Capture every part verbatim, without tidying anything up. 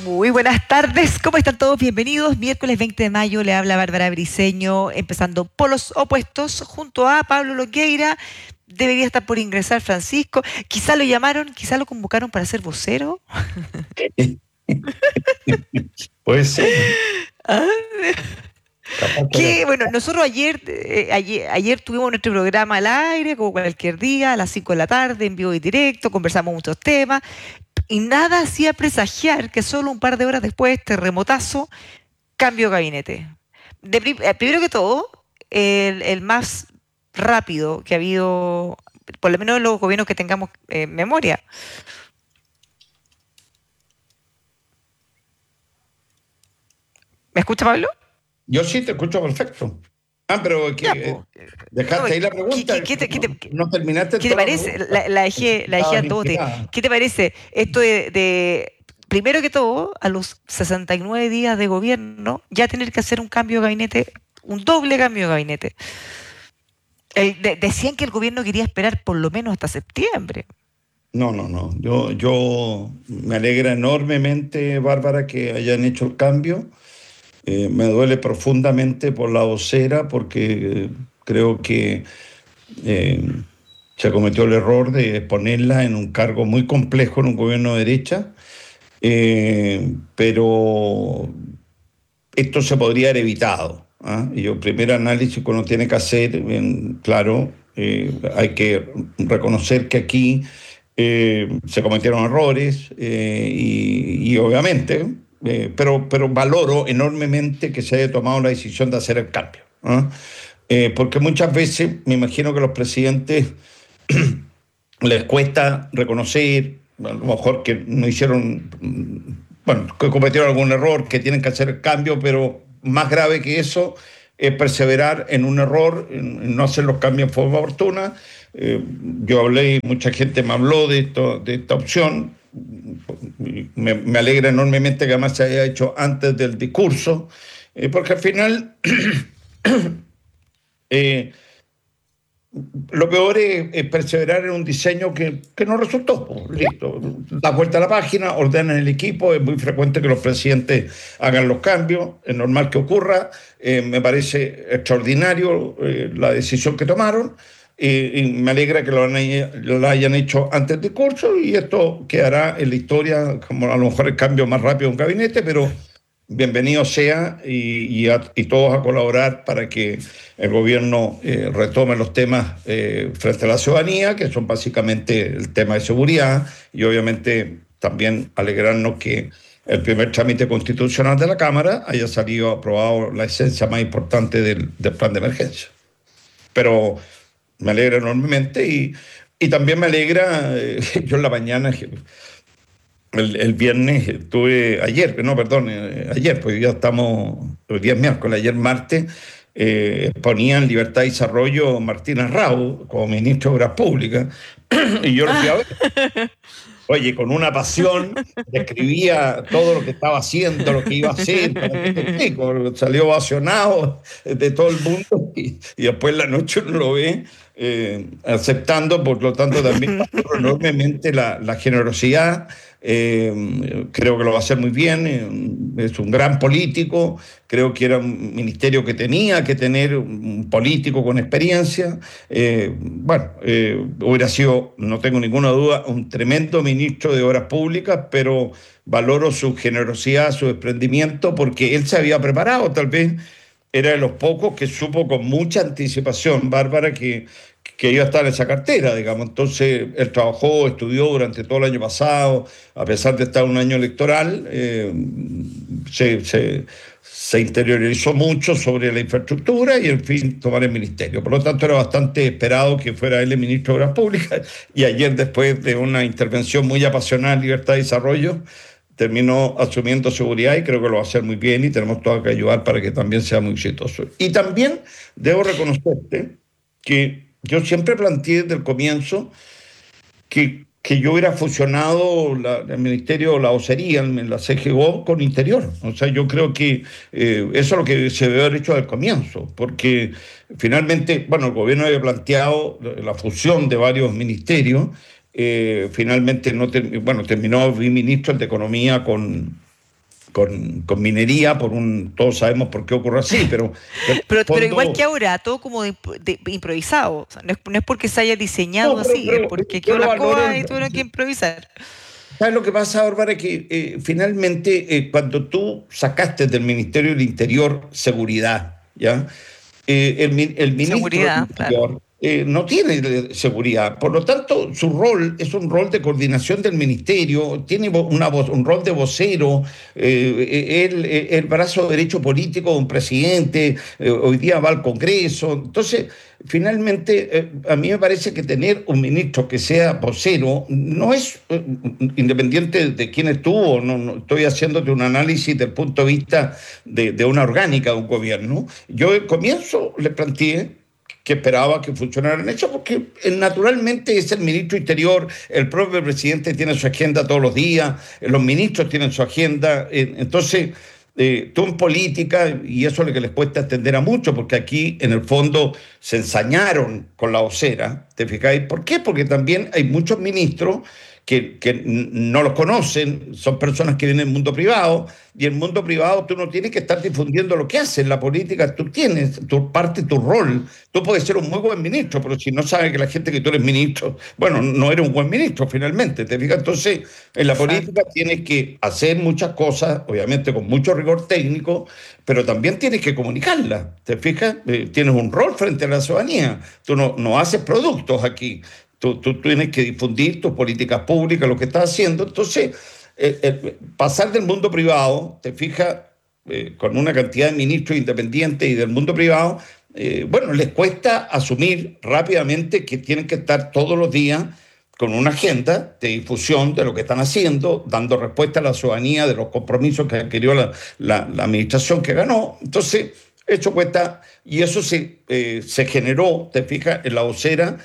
Muy buenas tardes, ¿cómo están todos? Bienvenidos. Miércoles veinte de mayo le habla Bárbara Briceño, empezando Polos Opuestos junto a Pablo Longueira. Debería estar por ingresar Francisco. Quizá lo llamaron, quizá lo convocaron para ser vocero. Puede ser. Ah, Capaz que que era- bueno, nosotros ayer, eh, ayer, ayer tuvimos nuestro programa al aire, como cualquier día, a las cinco de la tarde, en vivo y directo, conversamos muchos temas, y nada hacía presagiar que solo un par de horas después, terremotazo, cambio de gabinete. De pri- eh, primero que todo, el, el más rápido que ha habido, por lo menos en los gobiernos que tengamos eh, memoria. ¿Me escucha, Pablo? Yo sí te escucho perfecto. Ah, pero Ya, que pues. eh, dejaste ahí la ¿Qué, pregunta. qué- qué te, qué No, te- no terminaste qué te toda la parece? pregunta. La, la dejé, la dejé Estabas a tote. inspirada. ¿Qué te parece esto de, de, primero que todo, a los sesenta y nueve días de gobierno, ya tener que hacer un cambio de gabinete, un doble cambio de gabinete? El- de- decían que el gobierno quería esperar por lo menos hasta septiembre. No, no, no. Yo, yo me alegra enormemente, Bárbara, que hayan hecho el cambio. Eh, me duele profundamente por la vocera porque eh, creo que eh, se cometió el error de ponerla en un cargo muy complejo en un gobierno de derecha. Eh, pero esto se podría haber evitado. ¿Ah? Y el primer análisis que uno tiene que hacer, bien, claro, eh, hay que reconocer que aquí eh, se cometieron errores eh, y, y, obviamente, eh, pero, pero valoro enormemente que se haya tomado la decisión de hacer el cambio. ¿Ah? Eh, porque muchas veces me imagino que los presidentes les cuesta reconocer, a lo mejor que no hicieron, bueno, que cometieron algún error, que tienen que hacer el cambio, pero más grave que eso es perseverar en un error, en no hacer los cambios en forma oportuna. Eh, yo hablé, mucha gente me habló de, esto, de esta opción. Me, me, alegra enormemente que además se haya hecho antes del discurso, eh, porque al final eh, lo peor es, es, perseverar en un diseño que, que no resultó. Pues, listo, da vuelta a la página, ordenan el equipo, es muy frecuente que los presidentes hagan los cambios, es normal que ocurra, eh, me parece extraordinario eh, la decisión que tomaron, eh, y me alegra que lo, han, lo hayan hecho antes del curso y esto quedará en la historia como a lo mejor el cambio más rápido de un gabinete, pero bienvenido sea y, y, a, y todos a colaborar para que el gobierno eh, retome los temas eh, frente a la ciudadanía, que son básicamente el tema de seguridad y obviamente también alegrarnos que el primer trámite constitucional de la Cámara haya salido aprobado la esencia más importante del, del plan de emergencia. Pero me alegra enormemente y, y también me alegra, eh, yo en la mañana... El, el, viernes estuve, ayer, no, perdón, eh, ayer, pues ya estamos, hoy día es miércoles, ayer martes, eh, ponían Libertad y Desarrollo Martín Arrau como ministro de Obras Públicas, y yo lo fui a ver. Oye, con una pasión, describía todo lo que estaba haciendo, lo que iba a hacer, para que te explico, salió ovacionado de todo el mundo y, y después la noche uno lo ve eh, aceptando, por lo tanto también valoro enormemente la, la generosidad. Eh, creo que lo va a hacer muy bien, eh, es un gran político, creo que era un ministerio que tenía que tener un político con experiencia. Eh, bueno, eh, hubiera sido, no tengo ninguna duda, un tremendo ministro de Obras Públicas, pero valoro su generosidad, su desprendimiento, porque él se había preparado, tal vez era de los pocos que supo con mucha anticipación, Bárbara, que, que iba a estar en esa cartera, digamos. Entonces, él trabajó, estudió durante todo el año pasado, a pesar de estar en un año electoral, eh, se, se, se interiorizó mucho sobre la infraestructura y, en fin, tomar el ministerio. Por lo tanto, era bastante esperado que fuera él el ministro de Obras Públicas y ayer, después de una intervención muy apasionada en Libertad y Desarrollo, terminó asumiendo seguridad y creo que lo va a hacer muy bien y tenemos todo que ayudar para que también sea muy exitoso. Y también debo reconocerte que yo siempre planteé desde el comienzo que, que yo hubiera fusionado la, el Ministerio, la vocería, la C G O con Interior. O sea, yo creo que eh, eso es lo que se debe haber hecho al comienzo, porque finalmente, bueno, el gobierno había planteado la fusión de varios ministerios. Eh, finalmente no ter, bueno, terminó ministro de Economía con, con, con minería, por un, todos sabemos por qué ocurre así, pero... pero, fondo, pero igual que ahora, todo como de, de, de improvisado, o sea, no, es, no es porque se haya diseñado no, pero, así, pero, es porque quedó la coa y tuvieron que improvisar. ¿Sabes lo que pasa, Bárbara? Que eh, finalmente eh, cuando tú sacaste del Ministerio del Interior seguridad, ¿ya? Eh, el, el ministro seguridad, del Interior claro. eh, no tiene seguridad, por lo tanto su rol es un rol de coordinación del ministerio, tiene una voz, un rol de vocero, eh, el, el brazo derecho político de un presidente, eh, hoy día va al Congreso, entonces finalmente eh, a mí me parece que tener un ministro que sea vocero no es eh, independiente de quién estuvo, no, no estoy haciéndote un análisis del punto de vista de, de una orgánica de un gobierno. Yo al comienzo le planteé que esperaba que funcionara en eso, porque naturalmente es el ministro Interior, el propio presidente tiene su agenda todos los días, los ministros tienen su agenda, entonces eh, tú en política, y eso es lo que les cuesta entender a muchos, porque aquí en el fondo se ensañaron con la vocera, ¿te fijáis? ¿Por qué? Porque también hay muchos ministros Que, que no los conocen, son personas que vienen del mundo privado, y en el mundo privado tú no tienes que estar difundiendo lo que haces, la política tú tienes, tu parte, tu rol, tú puedes ser un muy buen ministro, pero si no sabes que la gente que tú eres ministro, bueno, no eres un buen ministro finalmente, ¿te fijas? Entonces, en la política tienes que hacer muchas cosas, obviamente con mucho rigor técnico, pero también tienes que comunicarlas, ¿te fijas? Eh, tienes un rol frente a la ciudadanía, tú no, no haces productos aquí. Tú, tú tienes que difundir tus políticas públicas, lo que estás haciendo. Entonces, eh, eh, pasar del mundo privado, te fijas, eh, con una cantidad de ministros independientes y del mundo privado, eh, bueno, les cuesta asumir rápidamente que tienen que estar todos los días con una agenda de difusión de lo que están haciendo, dando respuesta a la ciudadanía de los compromisos que adquirió la, la, la administración que ganó. Entonces, eso cuesta, y eso se, eh, se generó, te fijas, en la vocera,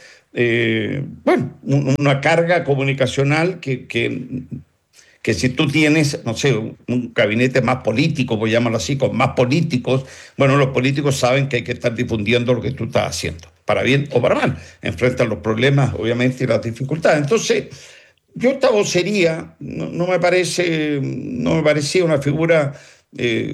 Eh, bueno, una carga comunicacional que, que, que si tú tienes, no sé, un, un gabinete más político, por llamarlo así, con más políticos, bueno, los políticos saben que hay que estar difundiendo lo que tú estás haciendo, para bien o para mal, enfrentan los problemas, obviamente, y las dificultades. Entonces, yo esta vocería no, no me parece, no me parecía una figura eh,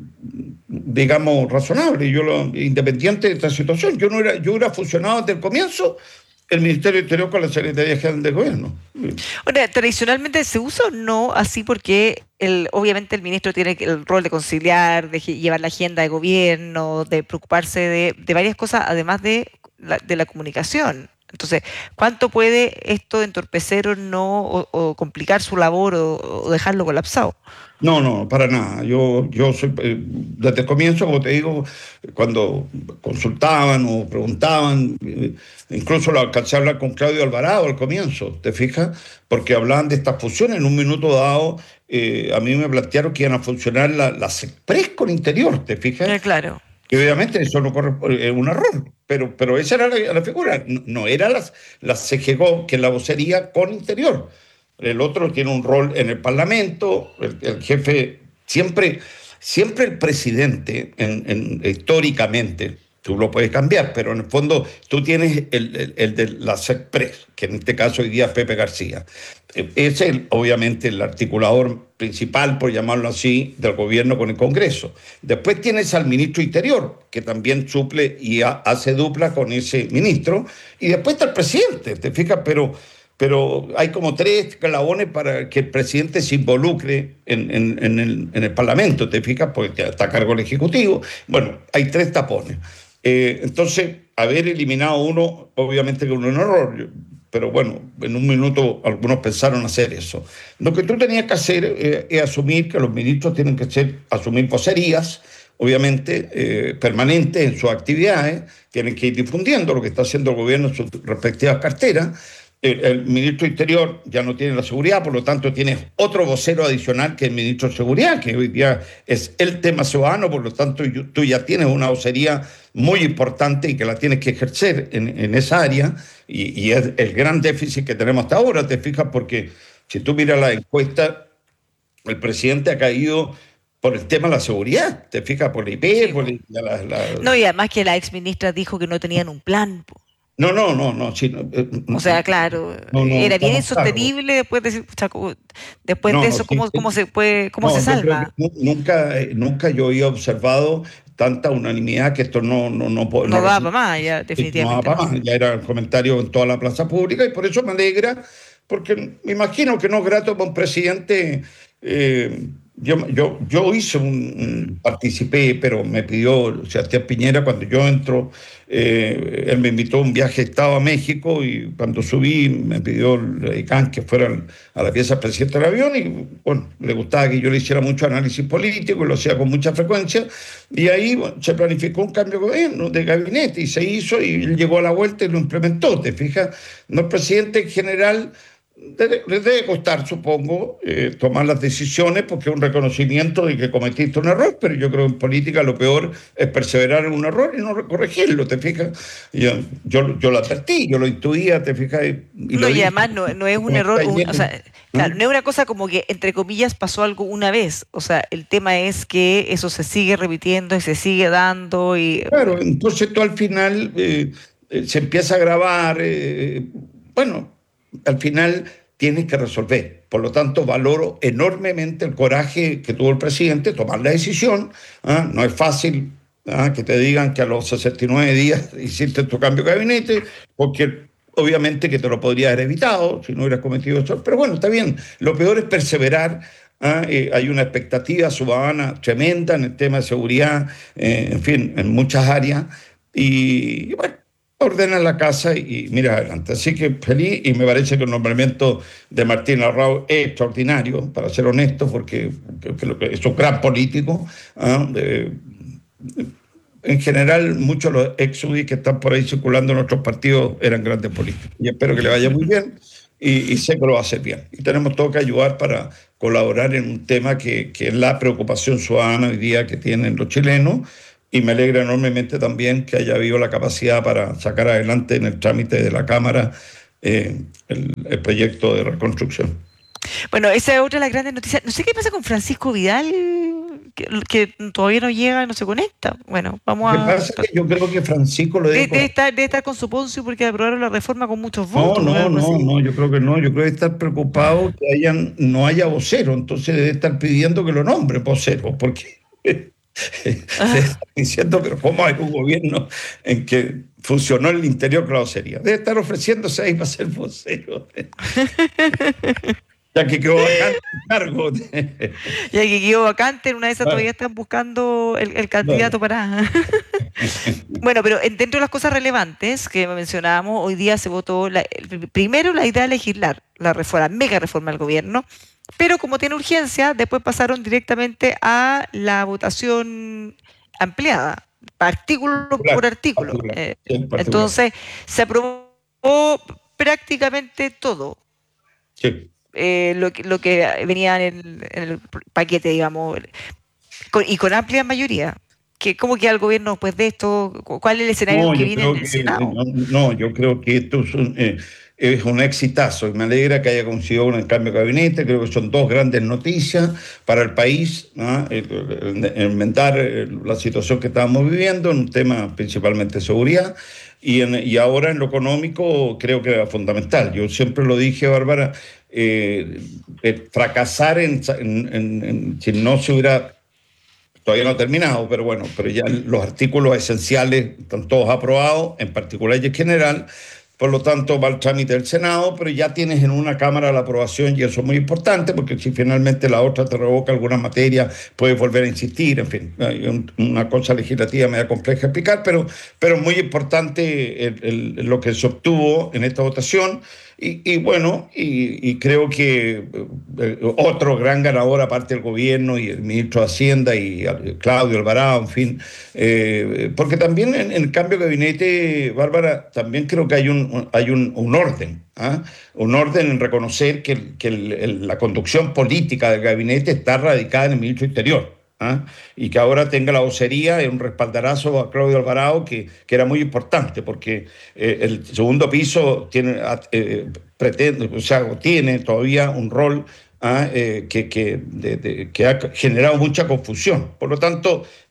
digamos, razonable. Yo lo, independiente de esta situación, yo no era, yo hubiera fusionado desde el comienzo el Ministerio Interior con la Secretaría General del Gobierno. Ahora, tradicionalmente se usa o no así porque el, obviamente el ministro tiene el rol de conciliar, de llevar la agenda de gobierno, de preocuparse de, de varias cosas, además de la, de la comunicación. Entonces, ¿cuánto puede esto entorpecer o no, o, o complicar su labor o, o dejarlo colapsado? No, no, para nada. Yo, yo soy, eh, desde el comienzo, como te digo, cuando consultaban o preguntaban, eh, incluso lo alcancé a hablar con Claudio Alvarado al comienzo, ¿te fijas? Porque hablaban de estas fusiones. En un minuto dado, eh, a mí me plantearon que iban a funcionar las la Express con Interior, ¿te fijas? Eh, claro. Y obviamente eso no corresponde, es un error, pero, pero esa era la, la figura. No, no era la, la C G G O, que es la vocería con Interior. El otro tiene un rol en el Parlamento, el, el jefe, siempre, siempre el presidente, en, en, históricamente, tú lo puedes cambiar, pero en el fondo tú tienes el, el, el de la SECPRES, que en este caso hoy día es Pepe García. Es el, obviamente el articulador principal, por llamarlo así, del gobierno con el Congreso. Después tienes al ministro Interior, que también suple y ha, hace dupla con ese ministro, y después está el presidente, ¿te fijas? Pero... pero hay como tres escalabones para que el presidente se involucre en, en, en, el, en el Parlamento, ¿te fijas? Porque está a cargo del Ejecutivo. Bueno, hay tres tapones. Eh, entonces, haber eliminado uno, obviamente que es un error, pero bueno, en un minuto algunos pensaron hacer eso. Lo que tú tenías que hacer eh, es asumir que los ministros tienen que ser, asumir vocerías, obviamente, eh, permanentes en sus actividades, tienen que ir difundiendo lo que está haciendo el gobierno en sus respectivas carteras. El, el ministro de Interior ya no tiene la seguridad, por lo tanto tiene otro vocero adicional que el ministro de Seguridad, que hoy día es el tema ciudadano, por lo tanto tú ya tienes una vocería muy importante y que la tienes que ejercer en, en esa área, y, y es el gran déficit que tenemos hasta ahora, te fijas, porque si tú miras la encuesta, el presidente ha caído por el tema de la seguridad, te fijas, por la I P, sí, por la, la, la... No, y además que la ex ministra dijo que no tenían un plan, po. No, no, no, no, sí, no, eh, O sea, claro, no, no, era bien estamos claros. insostenible después de, pucha, co- después No, de no, eso, sí, ¿cómo, sí. cómo se puede, cómo se No, yo creo que salva? nu- nunca, eh, nunca yo había observado tanta unanimidad que esto no, no, no, po- no No daba resulta. para más, ya No va definitivamente para no. más, ya era el comentario en toda la plaza pública y por eso me alegra, porque me imagino que no es grato para un presidente. eh, yo, yo, yo hice un, un- participé, pero me pidió Sebastián Piñera cuando yo entro, eh, él me invitó a un viaje, estaba a México y cuando subí me pidió el ICANN que fuera al- a la pieza del presidente del avión y bueno, le gustaba que yo le hiciera mucho análisis político y lo hacía con mucha frecuencia y ahí bueno, se planificó un cambio de gobierno, de gabinete y se hizo y él llegó a la vuelta y lo implementó, ¿te fijas? No, el presidente en general debe- les debe costar, supongo, eh, tomar las decisiones porque es un reconocimiento de que cometiste un error, pero yo creo que en política lo peor es perseverar en un error y no corregirlo, ¿te fijas? Yo, yo, yo lo advertí, yo lo intuía, ¿te fijas? Y, y No, lo y dije, además no, no es un como error, está un- o lleno. sea, claro, ¿Ah? no es una cosa como que, entre comillas, pasó algo una vez. O sea, el tema es que eso se sigue repitiendo y se sigue dando y Claro, entonces tú al final eh, eh, se empieza a grabar, eh, bueno, al final tienes que resolver. Por lo tanto, valoro enormemente el coraje que tuvo el presidente, tomar la decisión. ¿Ah? No es fácil ¿ah? que te digan que a los sesenta y nueve días hiciste tu cambio de gabinete, porque obviamente que te lo podrías haber evitado si no hubieras cometido eso. Pero bueno, está bien. Lo peor es perseverar. ¿Ah? Eh, hay una expectativa ciudadana tremenda en el tema de seguridad, eh, en fin, en muchas áreas. Y, y bueno, ordena la casa y, y mira adelante. Así que feliz y me parece que el nombramiento de Martín Arrau es extraordinario, para ser honesto, porque, porque es un gran político. ¿Ah? De, en general, muchos de los ex U D I que están por ahí circulando en nuestros partidos eran grandes políticos. Y espero que le vaya muy bien y, y sé que lo va a hacer bien. Y tenemos todo que ayudar para colaborar en un tema que, que es la preocupación ciudadana hoy día que tienen los chilenos. Y me alegra enormemente también que haya habido la capacidad para sacar adelante en el trámite de la Cámara eh, el, el proyecto de reconstrucción. bueno, esa es otra de las grandes noticias. No sé qué pasa con Francisco Vidal, que, que todavía no llega, no se conecta. Bueno, Lo vamos que a... pasa es que yo creo que Francisco lo Debe, debe debe conocer. estar, debe estar con su Poncio porque aprobaron la reforma con muchos No, votos, no, algo no, así. no, yo creo que no, yo creo que está preocupado que hayan, no haya vocero, entonces debe estar pidiendo que lo nombre vocero, porque debe Ah, estar diciendo, pero ¿cómo hay un gobierno en que funcionó el interior? Claro, sería. Debe estar ofreciéndose ahí para ser vocero, ya que quedó vacante el cargo. ya que quedó vacante, en una de esas Claro, todavía están buscando el, el claro. candidato para... Bueno, pero en- dentro de las cosas relevantes que mencionábamos, hoy día se votó la- el- primero la idea de legislar la reforma, mega reforma del gobierno, pero como tiene urgencia, después pasaron directamente a la votación ampliada, artículo por Particular, artículo. particular, Eh, sí, en particular. entonces, se aprobó prácticamente todo. Sí. Eh, lo, que- lo que venía en el, en el paquete, digamos, con- y con amplia mayoría. Que, ¿cómo queda el gobierno después de esto? Cu- ¿Cuál es el escenario No, que yo viene en creo el que eh, Senado? no, no, yo creo que esto es un, eh, es un exitazo y me alegra que haya conseguido un cambio de gabinete. Creo que son dos grandes noticias para el país, ¿no? El- el- el- Enmendar eh, la situación que estábamos viviendo en un tema principalmente de seguridad y, en- y ahora en lo económico creo que era fundamental. Yo siempre lo dije, Bárbara, eh, eh, fracasar en, en- en- en- si no se hubiera todavía no ha terminado, pero bueno, pero ya los artículos esenciales están todos aprobados, en particular y en general. Por lo tanto, va al trámite del Senado, pero ya tienes en una Cámara la aprobación y eso es muy importante porque si finalmente la otra te revoca alguna materia, puedes volver a insistir, en fin, hay un, una cosa legislativa media compleja de explicar, pero, pero muy importante el, el, lo que se obtuvo en esta votación. Y, y bueno, y, y, creo que eh, otro gran ganador, aparte del gobierno y el ministro de Hacienda y Claudio Alvarado, en fin, eh, porque también en, en el cambio de gabinete, Bárbara, también creo que hay un, hay un, un orden, ¿ah? Un orden en reconocer que, que el, el, la conducción política del gabinete está radicada en el ministro Interior. ¿Ah? Y que ahora tenga la vocería, es un respaldarazo a Claudio Alvarado que, que era muy importante porque eh, el segundo piso tiene, eh, pretende, o sea, tiene todavía un rol ¿ah? eh, que, que, de, de, que ha generado mucha confusión. Por lo tanto,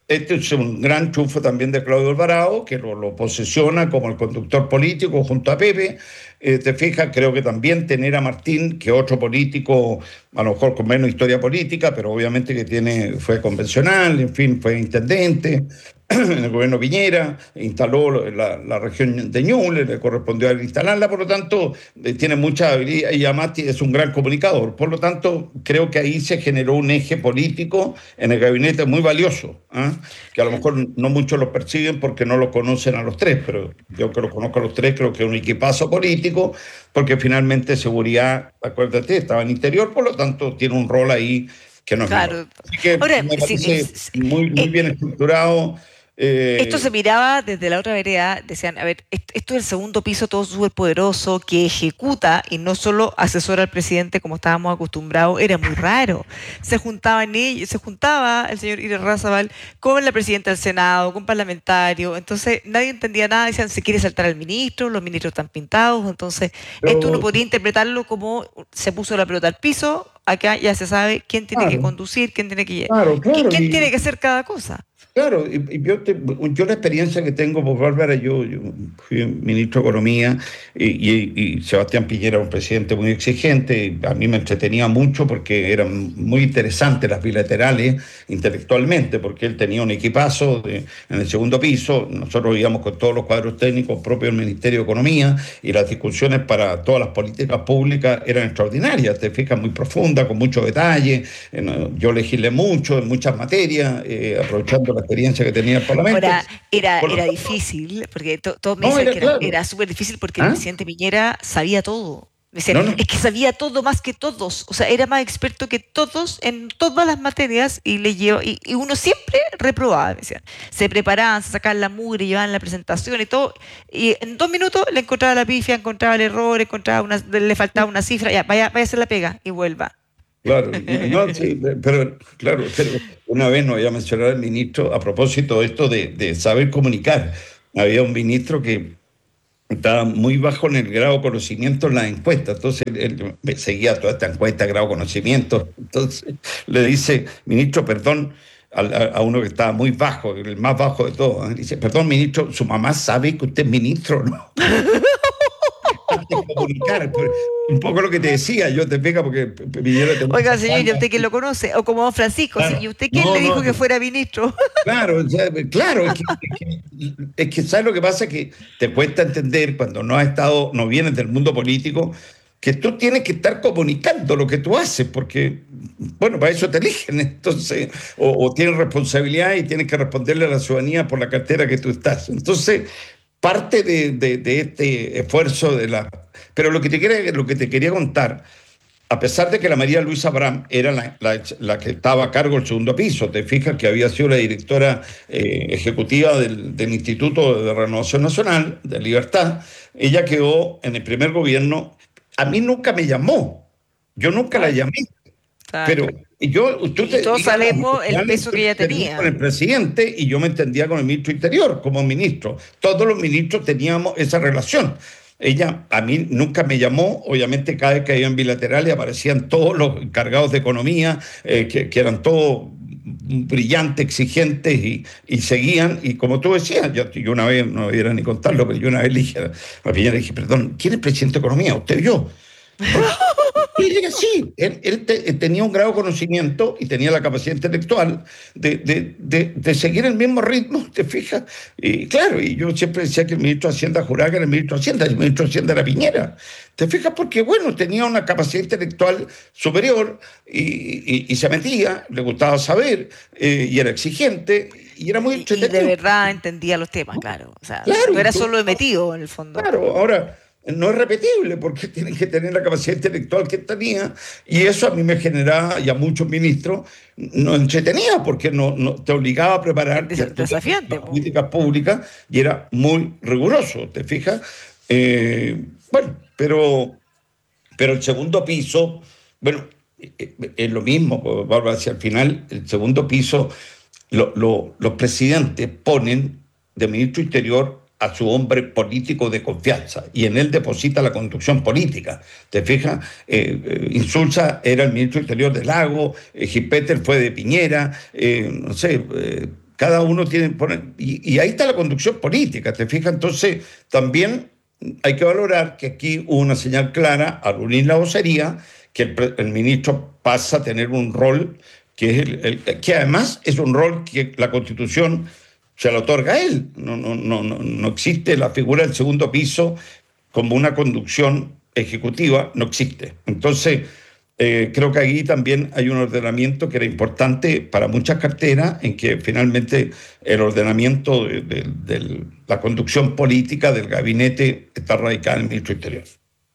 Este es un gran chufo también de Claudio Alvarado, que lo, lo posesiona como el conductor político junto a Pepe. Eh, te fijas, creo que también tener a Martín, que otro político, a lo mejor con menos historia política, pero obviamente que tiene, fue convencional, en fin, fue intendente en el gobierno Piñera, instaló la, la región de Ñuble, le correspondió a él instalarla, por lo tanto, eh, tiene mucha habilidad y además es un gran comunicador. Por lo tanto, creo que ahí se generó un eje político en el gabinete muy valioso, ¿eh? Que a lo mejor no muchos lo persiguen porque no lo conocen a los tres, pero yo que lo conozco a los tres creo que es un equipazo político, porque finalmente seguridad, acuérdate, estaba en interior, por lo tanto tiene un rol ahí que no es menor. Claro. Así que Ahora, me sí, parece es- muy, muy eh, bien estructurado. esto Eh, se miraba desde la otra vereda, decían, a ver, est- esto es el segundo piso todo súper poderoso que ejecuta y no solo asesora al presidente como estábamos acostumbrados, era muy raro. Se juntaban ellos, se juntaba el señor Irarrázaval con la presidenta del Senado, con parlamentarios, entonces nadie entendía nada, decían, se quiere saltar al ministro, los ministros están pintados, entonces esto uno pero, podría interpretarlo como se puso la pelota al piso, acá ya se sabe quién tiene que claro, conducir, quién tiene que, claro, qui- claro. quién tiene Y, que hacer cada cosa. claro, y, y yo, te- yo la experiencia que tengo, pues Bárbara, yo, yo fui ministro de Economía y, y- y Sebastián Piñera era un presidente muy exigente, y a mí me entretenía mucho porque eran muy interesantes las bilaterales intelectualmente, porque él tenía un equipazo de- en el segundo piso, nosotros íbamos con todos los cuadros técnicos propios del Ministerio de Economía y las discusiones para todas las políticas públicas eran extraordinarias, te fijas, muy profundas, con mucho detalle, eh, no, yo legislé mucho en muchas materias, eh, aprovechando la experiencia que tenía el Parlamento. Ahora, era, Por lo era tanto, difícil, porque to- todos me no, decían era que era, claro. era súper difícil porque el ¿Ah? presidente Piñera sabía todo. Me decían, No, no, es que sabía todo más que todos, o sea, era más experto que todos en todas las materias y le llevó, y, y uno siempre reprobaba, me decían. Se preparaban, se sacaban la mugre, llevaban la presentación y todo, y en dos minutos le encontraba la pifia, encontraba el error, encontraba una, le faltaba una cifra, ya, vaya, vaya a hacer la pega y vuelva. claro. No, sí, pero claro, pero una vez nos había mencionado el ministro a propósito de esto de, de saber comunicar. Había un ministro que estaba muy bajo en el grado de conocimiento en las encuestas, entonces él, él me seguía toda esta encuesta, grado de conocimiento, entonces le dice, ministro, perdón, a, a, a uno que estaba muy bajo, el más bajo de todos, ¿eh? Dice, perdón, ministro, su mamá sabe que usted es ministro, ¿no? Antes de comunicar, pues, un poco lo que te decía, yo te pega porque Piñera tenía Oiga, esa señor, ¿y fama. usted quién lo conoce? O como don Francisco, ¿sí? Claro. ¿Y usted quién No, le dijo no, que no. fuera ministro? Claro, o sea, claro, es que, es que, es que ¿sabes lo que pasa? Que te cuesta entender cuando no has estado, no vienes del mundo político, que tú tienes que estar comunicando lo que tú haces, porque, bueno, para eso te eligen, entonces, o, o tienes responsabilidad y tienes que responderle a la ciudadanía por la cartera que tú estás. Entonces, parte de, de, de este esfuerzo de la... Pero lo que te quería, lo que te quería contar, a pesar de que la María Luisa Abraham era la, la, la que estaba a cargo del segundo piso, te fijas que había sido la directora eh, ejecutiva del, del Instituto de Renovación Nacional, de Libertad, ella quedó en el primer gobierno, a mí nunca me llamó, yo nunca la Claro, llamé, pero claro. yo, tú Y, y te todos digas, sabemos el yo peso que ella entendía con el tenía. presidente y yo me entendía con el ministro Interior como ministro. Todos los ministros teníamos esa relación. Ella a mí nunca me llamó, obviamente cada vez que iban bilaterales aparecían todos los encargados de economía, eh, que, que eran todos brillantes, exigentes y, y seguían, y como tú decías, yo, yo una vez, no debiera ni contarlo, pero yo una vez le dije a Piñera, le dije, perdón, ¿quién es presidente de economía? ¿Usted o yo? Porque él era así, él, él te, tenía un grado de conocimiento y tenía la capacidad intelectual de, de, de, de seguir el mismo ritmo, ¿te fijas? Y claro, y yo siempre decía que el ministro de Hacienda juraba que era el ministro de Hacienda, el ministro de Hacienda era Piñera. ¿Te fijas? Porque, bueno, tenía una capacidad intelectual superior y, y, y se metía, le gustaba saber, eh, y era exigente y era muy Y, y de entretenido. verdad entendía los temas, claro. O sea, Claro, no y era tú, solo de metido en el fondo. claro, ahora no es repetible porque tienen que tener la capacidad intelectual que tenía y eso a mí me generaba y a muchos ministros no entretenía porque no, no te obligaba a Es preparar y a des- estudiar desafiante, las po. políticas públicas y era muy riguroso, ¿te fijas? Eh, bueno, pero, pero el segundo piso, bueno, es lo mismo, pues, Bárbara, hacia el final, el segundo piso, lo, lo, los presidentes ponen de ministro Interior a su hombre político de confianza y en él deposita la conducción política. ¿Te fijas? Eh, eh, Insulza era el ministro Interior de Lago, eh, Gilpeter fue de Piñera, eh, no sé, eh, cada uno tiene... Y, y ahí está la conducción política, ¿te fijas? Entonces, también hay que valorar que aquí hubo una señal clara al unir la vocería, que el, el ministro pasa a tener un rol que, es el, el, que además es un rol que la Constitución se lo otorga a él. No, no, no, no, no existe la figura del segundo piso como una conducción ejecutiva, no existe. Entonces, eh, creo que ahí también hay un ordenamiento que era importante para muchas carteras, en que finalmente el ordenamiento de, de, de la conducción política del gabinete está radicada en el ministro del Interior.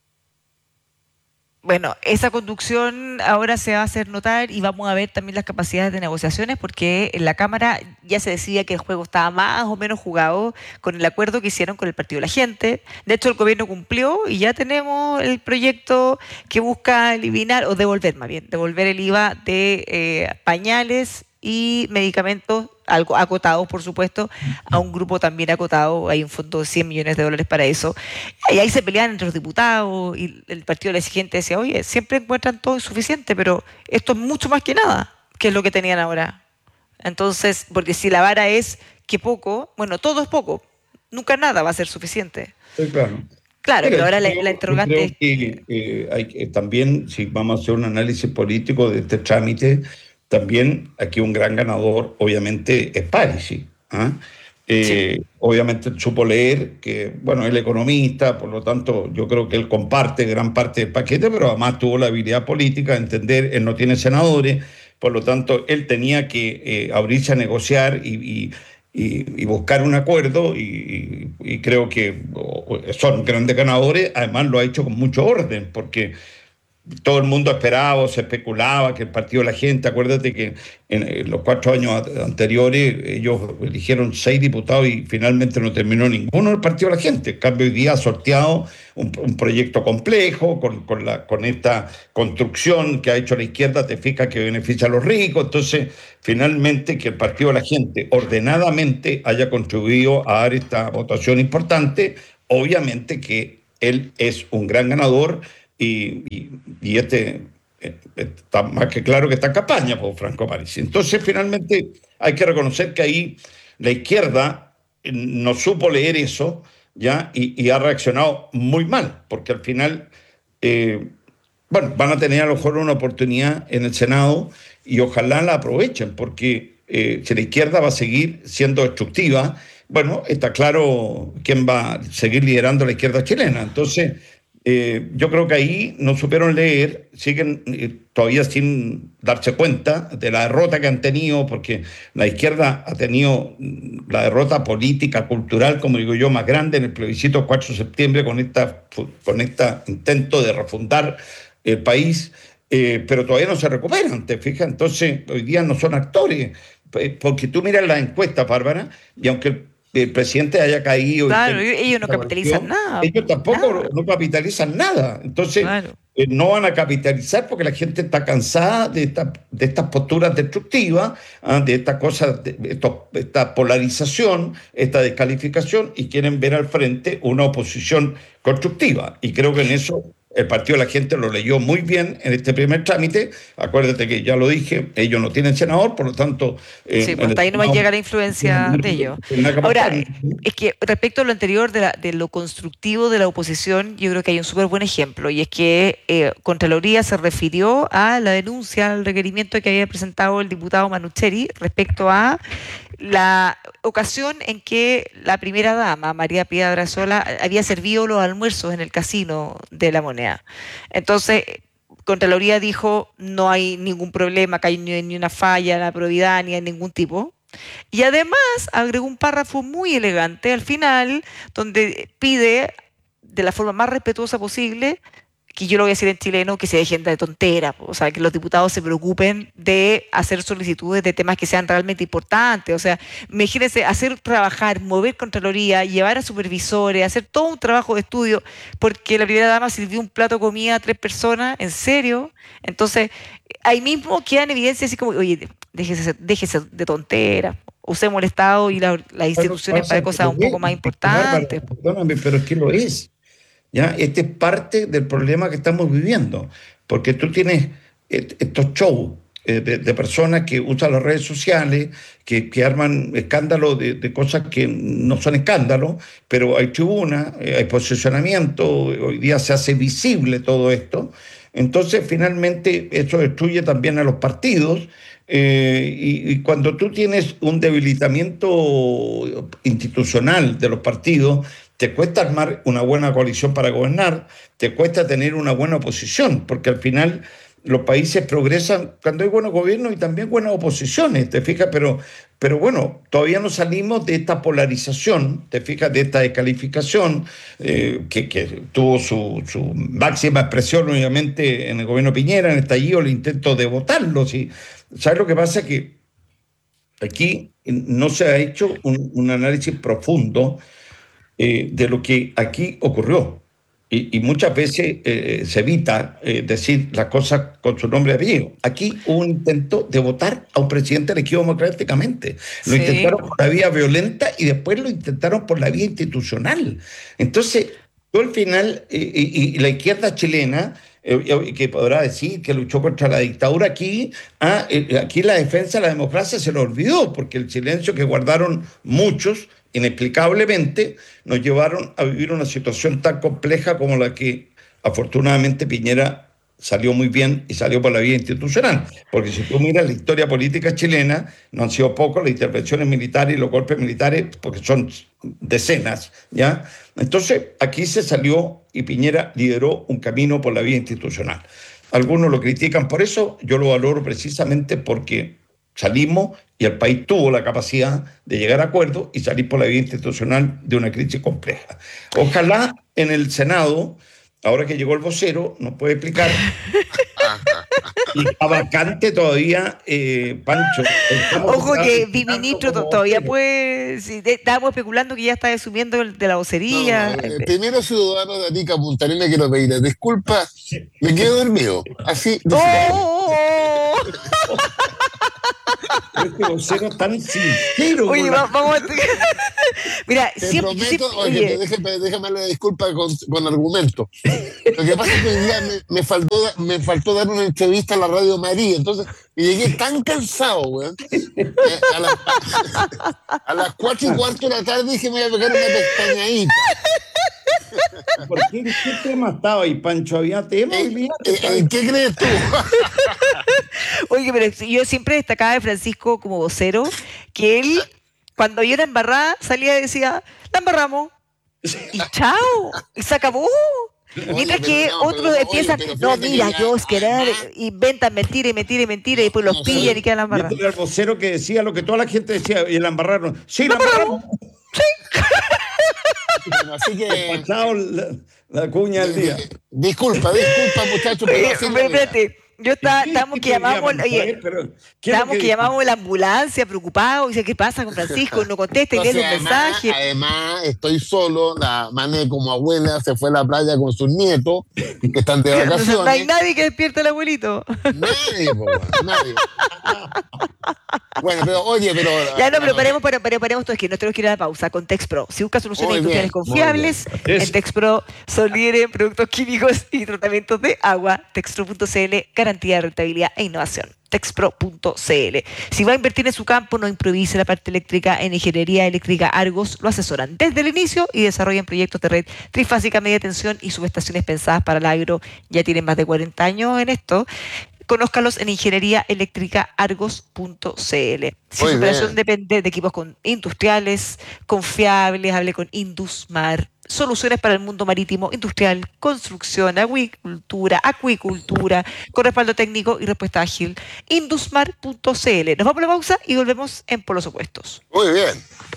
Bueno, esa conducción ahora se va a hacer notar y vamos a ver también las capacidades de negociaciones, porque en la Cámara ya se decía que el juego estaba más o menos jugado con el acuerdo que hicieron con el Partido de la Gente. De hecho, el gobierno cumplió y ya tenemos el proyecto que busca eliminar, o devolver más bien, devolver el I V A de eh, pañales y medicamentos, algo acotados, por supuesto, a un grupo también acotado. Hay un fondo de cien millones de dólares para eso. Y ahí se pelean entre los diputados y el partido de la gente decía, oye, siempre encuentran todo insuficiente, pero esto es mucho más que nada, que es lo que tenían ahora. Entonces, porque si la vara es que poco, bueno, todo es poco, nunca nada va a ser suficiente. Sí, claro. Claro, Mira, pero ahora creo, la, la interrogante es... que, eh, hay que también, si vamos a hacer un análisis político de este trámite, también aquí un gran ganador, obviamente, es Parisi. ¿eh? Eh, sí. Obviamente supo leer que, bueno, él es economista, por lo tanto, yo creo que él comparte gran parte del paquete, pero además tuvo la habilidad política de entender, él no tiene senadores, por lo tanto, él tenía que eh, abrirse a negociar y, y, y, y buscar un acuerdo, y, y creo que son grandes ganadores. Además, lo ha hecho con mucho orden, porque todo el mundo esperaba o se especulaba que el Partido de la Gente, acuérdate que en los cuatro años anteriores ellos eligieron seis diputados y finalmente no terminó ninguno del Partido de la Gente. En cambio, hoy día ha sorteado un, un proyecto complejo con, con, la, con esta construcción que ha hecho la izquierda, te fijas, que beneficia a los ricos. Entonces, finalmente, que el Partido de la Gente ordenadamente haya contribuido a dar esta votación importante, obviamente que él es un gran ganador. Y, y, y este está más que claro que está en campaña por Franco Parisi. Entonces, finalmente, hay que reconocer que ahí la izquierda no supo leer eso, ¿ya? Y, y ha reaccionado muy mal, porque al final, eh, bueno, van a tener a lo mejor una oportunidad en el Senado y ojalá la aprovechen, porque eh, si la izquierda va a seguir siendo destructiva, bueno, está claro quién va a seguir liderando la izquierda chilena. Entonces, Eh, yo creo que ahí no supieron leer, siguen eh, todavía sin darse cuenta de la derrota que han tenido, porque la izquierda ha tenido la derrota política, cultural, como digo yo, más grande en el plebiscito cuatro de septiembre con esta, con este intento de refundar el país, eh, pero todavía no se recuperan, ¿te fijas? Entonces, hoy día no son actores, porque tú miras las encuestas, Bárbara, y aunque el el presidente haya caído. Claro, ellos no capitalizan nada. Ellos tampoco nada. no capitalizan nada. Entonces, claro. eh, no van a capitalizar porque la gente está cansada de, esta, de estas posturas destructivas, ¿eh? de estas cosas, de, esto, esta polarización, esta descalificación, y quieren ver al frente una oposición constructiva. Y creo que en eso el Partido de la Gente lo leyó muy bien en este primer trámite. Acuérdate que ya lo dije, ellos no tienen senador, por lo tanto... Eh, sí, pues hasta ahí no va a llegar la influencia de ellos. Ahora, es que respecto a lo anterior de, la, de lo constructivo de la oposición, yo creo que hay un súper buen ejemplo, y es que eh, Contraloría se refirió a la denuncia, al requerimiento que había presentado el diputado Manucheri respecto a la ocasión en que la primera dama, María Pía Brazola, había servido los almuerzos en el casino de La Moneda. Entonces, Contraloría dijo, no hay ningún problema, que hay ni una falla en la probidad, ni en ningún tipo. Y además agregó un párrafo muy elegante al final, donde pide, de la forma más respetuosa posible, que yo lo voy a decir en chileno, que se dejen de tontera, o sea, que los diputados se preocupen de hacer solicitudes de temas que sean realmente importantes. O sea, imagínense hacer trabajar, mover Contraloría, llevar a supervisores, hacer todo un trabajo de estudio, porque la primera dama sirvió un plato de comida a tres personas, ¿en serio? Entonces, ahí mismo queda en evidencia así como, oye, déjese, déjese de tontera, usemos el Estado y la, las instituciones para cosas un poco más importantes. Perdóname, pero es que lo es. ¿Ya? Este es parte del problema que estamos viviendo, porque tú tienes estos shows eh, de, de personas que usan las redes sociales, que, que arman escándalos de, de cosas que no son escándalos, pero hay tribuna, eh, hay posicionamiento, hoy día se hace visible todo esto. Entonces, finalmente, eso destruye también a los partidos. Eh, y, y cuando tú tienes un debilitamiento institucional de los partidos, te cuesta armar una buena coalición para gobernar, te cuesta tener una buena oposición, porque al final los países progresan cuando hay buenos gobiernos y también buenas oposiciones, ¿te fijas? Pero, pero bueno, todavía no salimos de esta polarización, ¿te fijas? De esta descalificación eh, que, que tuvo su, su máxima expresión, obviamente, en el gobierno Piñera, en el estallido, el intento de votarlo. ¿Sí? ¿Sabes lo que pasa? Que aquí no se ha hecho un, un análisis profundo eh, de lo que aquí ocurrió. Y, y muchas veces eh, se evita eh, decir las cosas con su nombre y apellido. Aquí hubo un intento de votar a un presidente elegido democráticamente. Lo sí. intentaron por la vía violenta y después lo intentaron por la vía institucional. Entonces, tú al final, eh, y, y la izquierda chilena, eh, que podrá decir que luchó contra la dictadura, aquí, ah, eh, aquí la defensa de la democracia se lo olvidó, porque el silencio que guardaron muchos, inexplicablemente, nos llevaron a vivir una situación tan compleja como la que afortunadamente Piñera salió muy bien y salió por la vía institucional. Porque si tú miras la historia política chilena, no han sido pocos las intervenciones militares y los golpes militares, porque son decenas, ¿ya? Entonces, aquí se salió y Piñera lideró un camino por la vía institucional. Algunos lo critican por eso, yo lo valoro precisamente porque salimos y el país tuvo la capacidad de llegar a acuerdos y salir por la vía institucional de una crisis compleja. Ojalá en el Senado, ahora que llegó el vocero, nos puede explicar. Y está vacante todavía, eh, Pancho. Ojo que mi ministro todavía puede... Sí, estábamos especulando que ya está asumiendo el de la vocería. No, no, el primero ciudadano de Arica, Punta Arenas, quiero pedirle disculpas. Me quedo dormido. Así. ¡Oh! Este vocero tan sincero. Oye, va, vamos a... Mira, te siempre... prometo, siempre oye, oye. déjame, déjame la disculpa con, con argumentos. Lo que pasa es que hoy día me, me, faltó, me faltó dar una entrevista a la Radio María, entonces y llegué tan cansado, weón. Eh, a, la, a las cuatro y cuarto de la tarde dije, me voy a pegar una pestañadita. ¿Por qué? ¿En qué tema estaba ahí, Pancho? ¿Había tema? ¿En, en, ¿En qué crees tú? Oye, pero yo siempre destacaba de Francisco como vocero, que él, cuando había una embarrada, salía y decía, la embarramos, y chao, y se acabó. Oye, mientras que no, otros pero, empiezan, oye, no, mira, que yo querer, inventan mentira y mentira y mentira, y después los no, pillan sé. Y quedan la embarrada. Era el vocero que decía lo que toda la gente decía, y la embarraron. Sí, la, la embarramos. Sí. Bueno, así que... Pasado la, la cuña del día. Disculpa, disculpa, muchachos. Pero espérate. Yo está, estamos que llamamos, oye, estamos que llamamos a la ambulancia preocupados, dice, ¿qué pasa con Francisco? No contesta y lee los mensajes. Además, estoy solo, la Mané como abuela se fue a la playa con sus nietos, que están de vacaciones. No hay nadie que despierte al abuelito. Nadie, po, nadie. Bueno, pero oye, pero... Ya no, pero paremos, pero, pero paremos todo, es que nos tenemos que ir a la pausa con TexPro. Si buscas soluciones industriales confiables, en TexPro son líderes en productos químicos y tratamientos de agua. Texpro punto c l, garantía de rentabilidad e innovación. Texpro punto c l. Si va a invertir en su campo, no improvise la parte eléctrica. En Ingeniería Eléctrica Argos lo asesoran desde el inicio y desarrollan proyectos de red trifásica, media tensión y subestaciones pensadas para el agro. Ya tienen más de cuarenta años en esto. Conózcalos en ingeniería eléctrica argos punto c l. Si su operación depende de equipos con industriales, confiables, hable con Indusmar. Soluciones para el mundo marítimo, industrial, construcción, acuicultura, acuicultura, con respaldo técnico y respuesta ágil. Indusmar punto c l. Nos vamos a la pausa y volvemos en Polos Opuestos. Muy bien.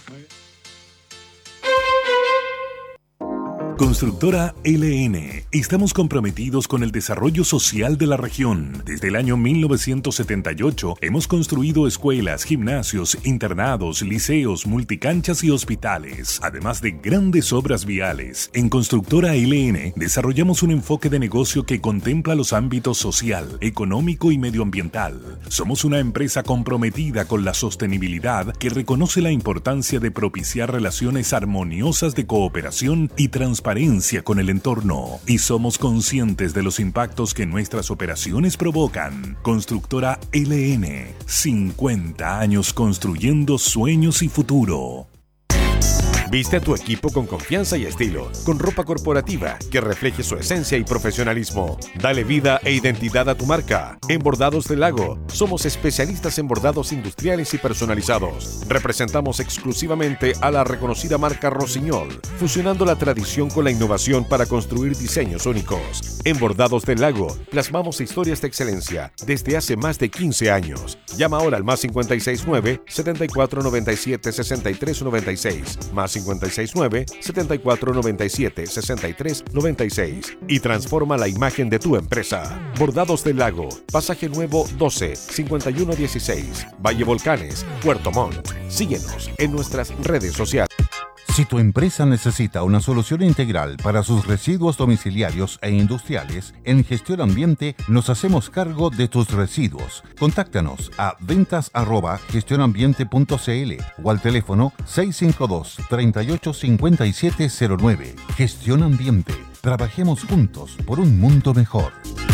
Constructora L N. Estamos comprometidos con el desarrollo social de la región. Desde el año mil novecientos setenta y ocho hemos construido escuelas, gimnasios, internados, liceos, multicanchas y hospitales, además de grandes obras viales. En Constructora L N desarrollamos un enfoque de negocio que contempla los ámbitos social, económico y medioambiental. Somos una empresa comprometida con la sostenibilidad que reconoce la importancia de propiciar relaciones armoniosas de cooperación y transparencia transparencia con el entorno y somos conscientes de los impactos que nuestras operaciones provocan. Constructora L N, cincuenta años construyendo sueños y futuro. Viste a tu equipo con confianza y estilo, con ropa corporativa que refleje su esencia y profesionalismo. Dale vida e identidad a tu marca. En Bordados del Lago, somos especialistas en bordados industriales y personalizados. Representamos exclusivamente a la reconocida marca Rossignol, fusionando la tradición con la innovación para construir diseños únicos. En Bordados del Lago, plasmamos historias de excelencia desde hace más de quince años. Llama ahora al más cincuenta y seis nueve, setenta y cuatro noventa y siete, sesenta y tres noventa y seis, más cincuenta y seis nueve, setenta y cuatro noventa y siete, sesenta y tres noventa y seis y transforma la imagen de tu empresa. Bordados del Lago, Pasaje Nuevo doce, cincuenta y uno dieciséis, Valle Volcanes, Puerto Montt. Síguenos en nuestras redes sociales. Si tu empresa necesita una solución integral para sus residuos domiciliarios e industriales, en Gestión Ambiente nos hacemos cargo de tus residuos. Contáctanos a ventas arroba gestionambiente punto cl o al teléfono seis cinco dos, tres ocho cinco siete cero nueve. Gestión Ambiente. Trabajemos juntos por un mundo mejor.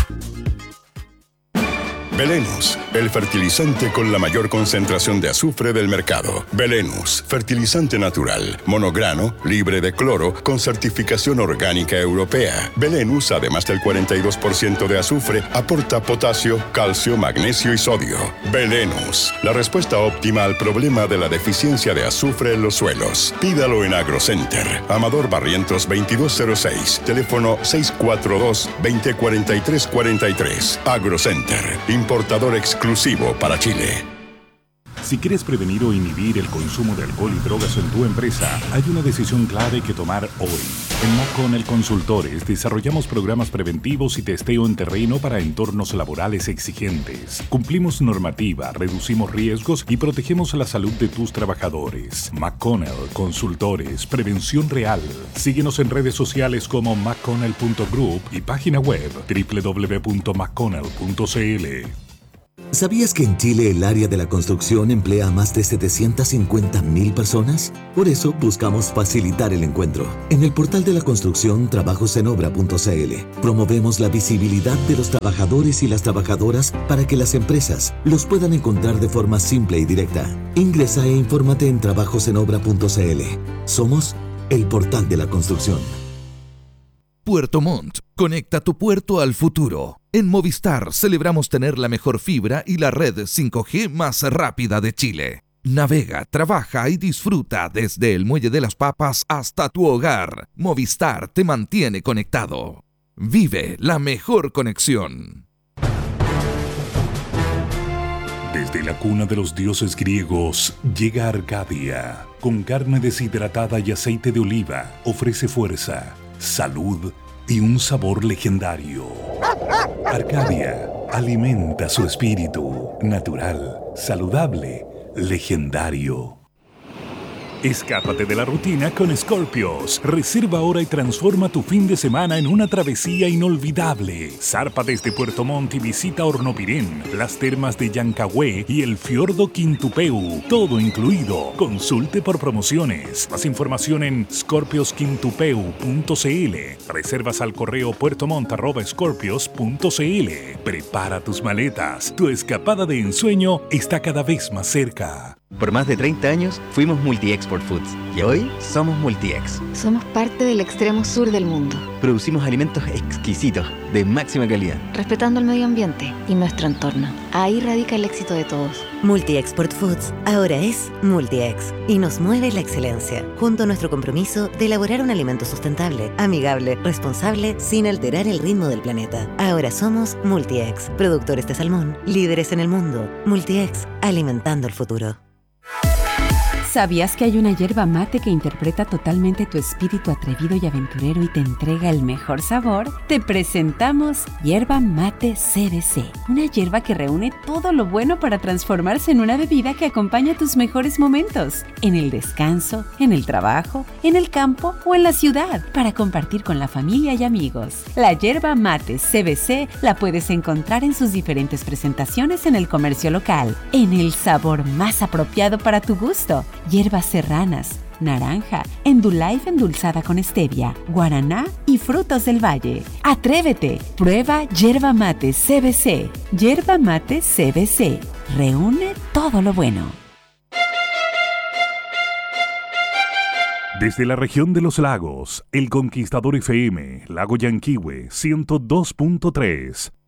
Belenus, el fertilizante con la mayor concentración de azufre del mercado. Belenus, fertilizante natural, monograno, libre de cloro, con certificación orgánica europea. Belenus, además del cuarenta y dos por ciento de azufre, aporta potasio, calcio, magnesio y sodio. Belenus, la respuesta óptima al problema de la deficiencia de azufre en los suelos. Pídalo en AgroCenter. Amador Barrientos veintidós cero seis, teléfono seis cuatro dos, veinte cuarenta y tres cuarenta y tres. AgroCenter, importador exclusivo para Chile. Si quieres prevenir o inhibir el consumo de alcohol y drogas en tu empresa, hay una decisión clave que tomar hoy. En McConnell Consultores desarrollamos programas preventivos y testeo en terreno para entornos laborales exigentes. Cumplimos normativa, reducimos riesgos y protegemos la salud de tus trabajadores. McConnell Consultores, prevención real. Síguenos en redes sociales como mcconnell punto group y página web doble u doble u doble u punto mcconnell punto cl. ¿Sabías que en Chile el área de la construcción emplea a más de setecientas cincuenta mil personas? Por eso buscamos facilitar el encuentro. En el portal de la construcción trabajos en obra punto cl promovemos la visibilidad de los trabajadores y las trabajadoras para que las empresas los puedan encontrar de forma simple y directa. Ingresa e infórmate en trabajos en obra punto cl. Somos el portal de la construcción. Puerto Montt, conecta tu puerto al futuro. En Movistar celebramos tener la mejor fibra y la red cinco G más rápida de Chile. Navega, trabaja y disfruta desde el Muelle de las Papas hasta tu hogar. Movistar te mantiene conectado. Vive la mejor conexión. Desde la cuna de los dioses griegos llega Arcadia. Con carne deshidratada y aceite de oliva, ofrece fuerza, salud y un sabor legendario. Arcadia alimenta su espíritu, natural, saludable, legendario. Escápate de la rutina con Scorpios. Reserva ahora y transforma tu fin de semana en una travesía inolvidable. Zarpa desde Puerto Montt y visita Hornopirén, las termas de Yancahué y el fiordo Quintupeu. Todo incluido. Consulte por promociones. Más información en scorpios quintupeu punto cl. Reservas al correo puertomont arroba scorpios punto cl. Prepara tus maletas. Tu escapada de ensueño está cada vez más cerca. Por más de treinta años fuimos Multi-Export Foods y hoy somos Multi-Ex. Somos parte del extremo sur del mundo. Producimos alimentos exquisitos, de máxima calidad. Respetando el medio ambiente y nuestro entorno. Ahí radica el éxito de todos. Multi-Export Foods ahora es Multi-Ex y nos mueve la excelencia, junto a nuestro compromiso de elaborar un alimento sustentable, amigable, responsable, sin alterar el ritmo del planeta. Ahora somos Multi-Ex, productores de salmón, líderes en el mundo. Multi-Ex, alimentando el futuro. ¿Sabías que hay una yerba mate que interpreta totalmente tu espíritu atrevido y aventurero y te entrega el mejor sabor? Te presentamos Yerba Mate C B C, una yerba que reúne todo lo bueno para transformarse en una bebida que acompaña tus mejores momentos, en el descanso, en el trabajo, en el campo o en la ciudad, para compartir con la familia y amigos. La Yerba Mate C B C la puedes encontrar en sus diferentes presentaciones en el comercio local, en el sabor más apropiado para tu gusto. Hierbas serranas, naranja, Endulife endulzada con stevia, guaraná y frutos del valle. ¡Atrévete! Prueba Yerba Mate C B C. Yerba Mate C B C. Reúne todo lo bueno. Desde la región de los lagos, El Conquistador F M, Lago Yanquihue, ciento dos punto tres.